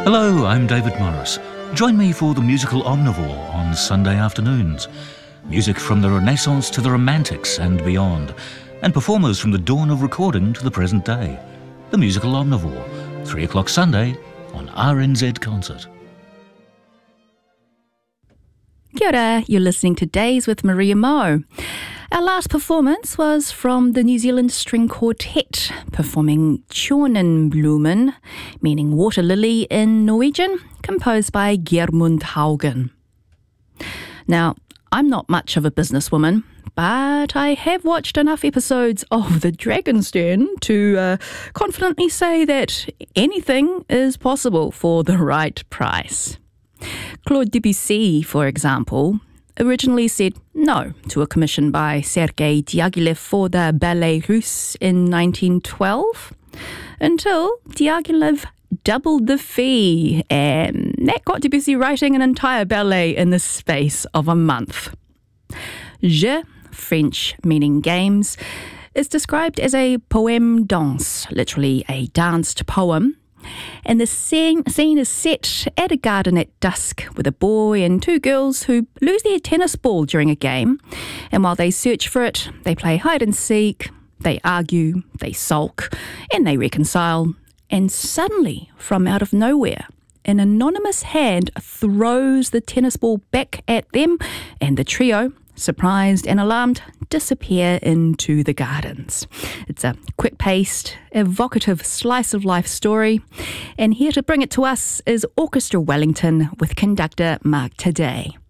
Hello, I'm David Morris. Join me for the musical Omnivore on Sunday afternoons. Music from the Renaissance to the Romantics and beyond, and performers from the dawn of recording to the present day. The musical Omnivore, 3 o'clock Sunday on RNZ Concert. Kia ora, you're listening to Days with Maria Moe. Our last performance was from the New Zealand String Quartet, performing Tjornenblumen, meaning water lily in Norwegian, composed by Gjermund Haugen. Now, I'm not much of a businesswoman, but I have watched enough episodes of The Dragon's Den to confidently say that anything is possible for the right price. Claude Debussy, for example, originally said no to a commission by Sergei Diaghilev for the Ballet Russe in 1912, until Diaghilev doubled the fee, and that got Debussy writing an entire ballet in the space of a month. Jeu, French meaning games, is described as a poème danse, literally a danced poem. And the scene is set at a garden at dusk with a boy and two girls who lose their tennis ball during a game. And while they search for it, they play hide and seek, they argue, they sulk, and they reconcile. And suddenly, from out of nowhere, an anonymous hand throws the tennis ball back at them, and the trio, surprised and alarmed, disappear into the gardens. It's a quick-paced, evocative slice-of-life story, and here to bring it to us is Orchestra Wellington with conductor Mark Taddei.